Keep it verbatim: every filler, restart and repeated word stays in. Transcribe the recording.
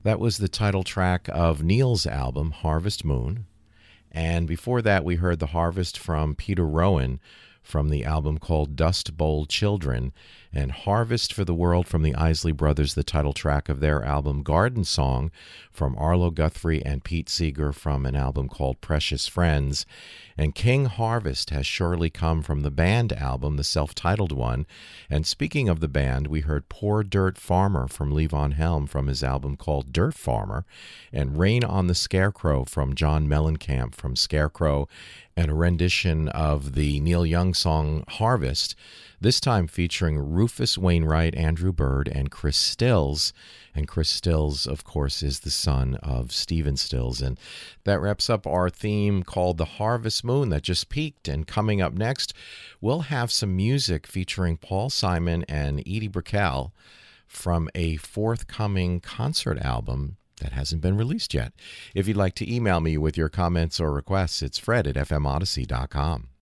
That was the title track of Neil's album, Harvest Moon. And before that, we heard The Harvest from Peter Rowan from the album called Dust Bowl Children, and Harvest for the World from the Isley Brothers, the title track of their album Garden Song, from Arlo Guthrie and Pete Seeger from an album called Precious Friends. And King Harvest has surely come from the band album, the self-titled one. And speaking of the band, we heard Poor Dirt Farmer from Levon Helm from his album called Dirt Farmer, and Rain on the Scarecrow from John Mellencamp from Scarecrow, and a rendition of the Neil Young song Harvest, this time featuring Rufus Wainwright, Andrew Bird, and Chris Stills. And Chris Stills, of course, is the son of Stephen Stills. And that wraps up our theme called The Harvest Moon that just peaked. And coming up next, we'll have some music featuring Paul Simon and Edie Brickell from a forthcoming concert album that hasn't been released yet. If you'd like to email me with your comments or requests, it's Fred at f m odyssey dot com.